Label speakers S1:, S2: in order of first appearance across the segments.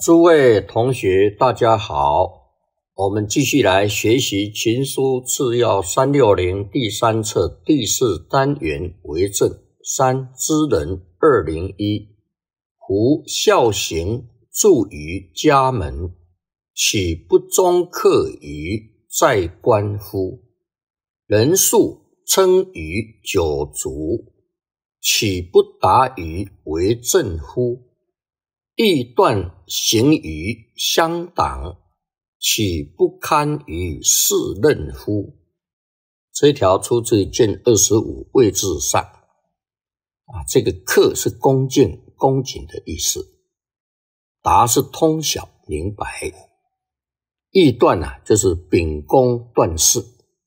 S1: 诸位同学大家好，我们继续来学习群书次要360第3册第4单元为政3知人201。夫孝行住于家门，岂不忠克于在官乎？人数称于九族，岂不达于为政乎？义断行于乡党，岂不堪于世任乎？这一条出自于卷25位置上。这个克是恭敬恭谨的意思，达是通晓明白，义断就是秉公断事。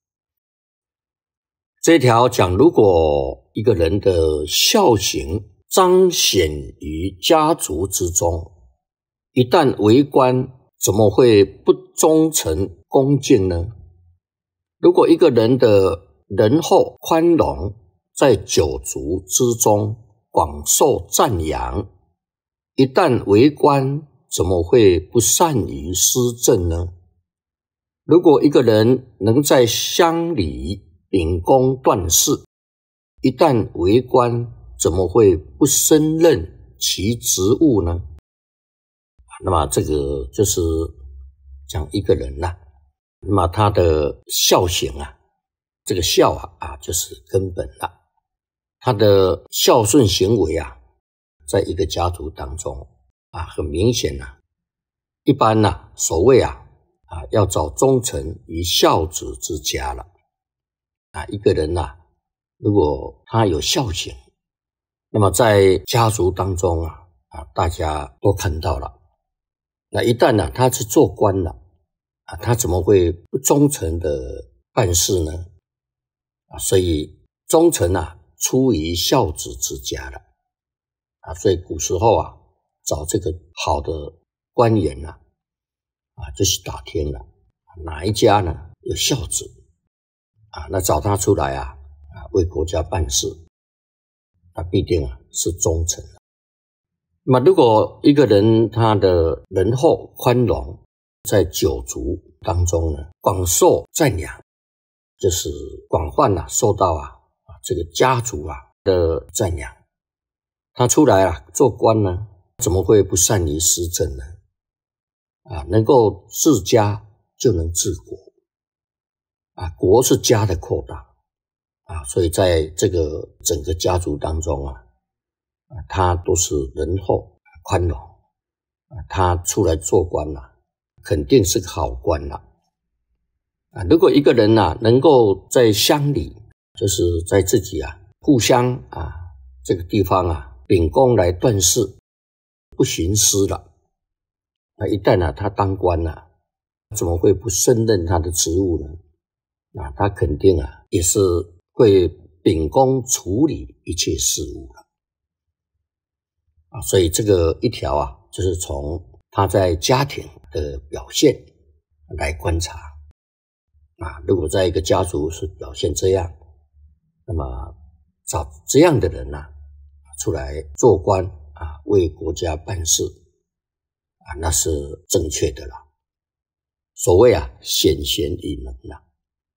S1: 这一条讲，如果一个人的孝行彰显于家族之中，一旦为官，怎么会不忠诚恭敬呢？如果一个人的仁厚宽容在九族之中广受赞扬，一旦为官，怎么会不善于施政呢？如果一个人能在乡里秉公断事，一旦为官，怎么会不升任其职务呢？那么这个就是讲一个人那么他的孝行这个孝就是根本他的孝顺行为在一个家族当中很明显一般所谓要找忠臣于孝子之家了一个人如果他有孝行，那么在家族当中大家都看到了。那一旦他是做官了他怎么会不忠诚的办事呢？所以忠臣出于孝子之家了所以古时候找这个好的官员就是打听了哪一家呢有孝子那找他出来为国家办事，他必定是忠诚的。那么如果一个人他的仁厚宽容在九族当中呢广受赞扬，就是广泛受到这个家族的赞扬，他出来做官呢怎么会不善于施政呢？能够治家就能治国国是家的扩大所以在这个整个家族当中他都是仁厚宽容他出来做官肯定是个好官如果一个人能够在乡里，就是在自己故乡这个地方秉公来断事，不徇私了，一旦他当官怎么会不胜任他的职务呢？他肯定也是会秉公处理一切事务了所以这个一条就是从他在家庭的表现来观察如果在一个家族是表现这样，那么找这样的人出来做官为国家办事那是正确的了。所谓显贤与能